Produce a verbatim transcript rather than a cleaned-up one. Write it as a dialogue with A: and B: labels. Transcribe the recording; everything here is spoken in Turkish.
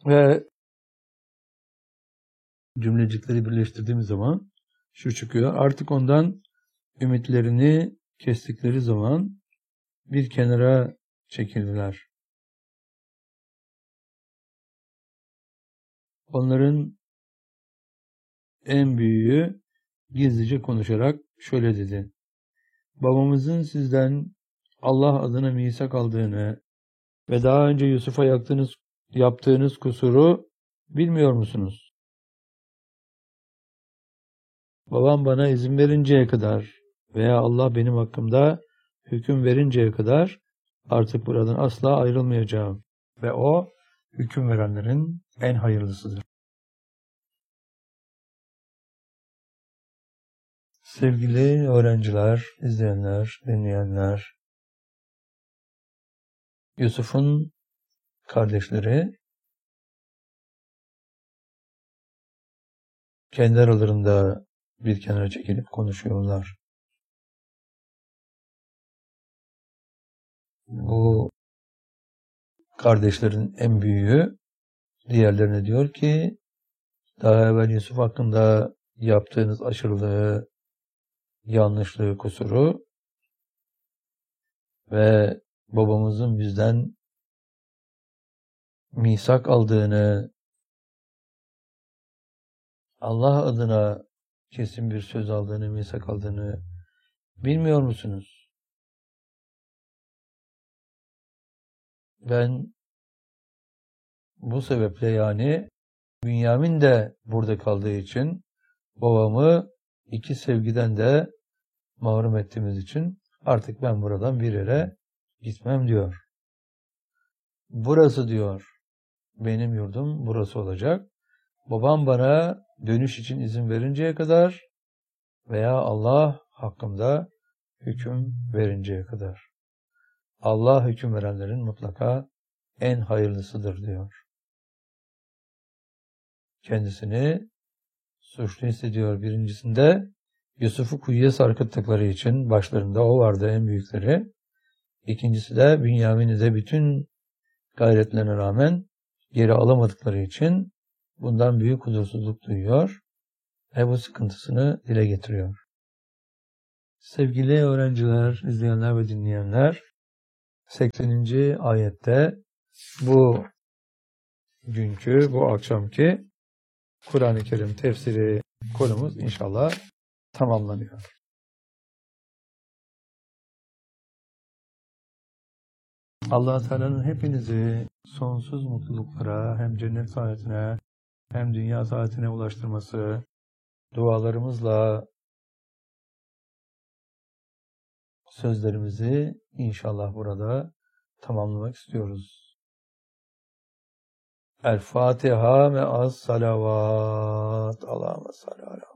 A: Ve cümlecikleri birleştirdiğimiz zaman şu çıkıyor. Artık ondan ümitlerini kestikleri zaman bir kenara çekildiler. Onların en büyüğü gizlice konuşarak şöyle dedi. Babamızın sizden Allah adına misak aldığını ve daha önce Yusuf'a yaptığınız, yaptığınız kusuru bilmiyor musunuz? Babam bana izin verinceye kadar veya Allah benim hakkımda hüküm verinceye kadar artık buradan asla ayrılmayacağım. Ve o hüküm verenlerin en hayırlısıdır. Sevgili öğrenciler, izleyenler, dinleyenler, Yusuf'un kardeşleri kendi aralarında bir kenara çekilip konuşuyorlar. Bu kardeşlerin en büyüğü diğerlerine diyor ki, daha evvel Yusuf hakkında yaptığınız aşırılığı, yanlışlığı, kusuru ve babamızın bizden misak aldığını, Allah adına kesin bir söz aldığını, misak aldığını bilmiyor musunuz? Ben bu sebeple, yani Bünyamin de burada kaldığı için, babamı iki sevgiden de mahrum ettiğimiz için artık ben buradan bir yere gitmem diyor. Burası diyor, benim yurdum burası olacak. Babam bana dönüş için izin verinceye kadar veya Allah hakkımda hüküm verinceye kadar. Allah hüküm verenlerin mutlaka en hayırlısıdır diyor. Kendisini suçlu hissediyor. Birincisinde Yusuf'u kuyuya sarkıttıkları için, başlarında o vardı, en büyükleri. İkincisi de Bünyamin'i de bütün gayretlerine rağmen geri alamadıkları için bundan büyük huzursuzluk duyuyor ve bu sıkıntısını dile getiriyor. Sevgili öğrenciler, izleyenler ve dinleyenler, sekseninci ayette bu günkü, bu akşamki Kur'an-ı Kerim tefsiri konumuz inşallah tamamlanıyor. Allah Teala'nın hepinizi sonsuz mutluluklara, hem cennet saadetine hem dünya saadetine ulaştırması dualarımızla sözlerimizi inşallah burada tamamlamak istiyoruz. El Fatiha ve az salavat. Allahümme salli ala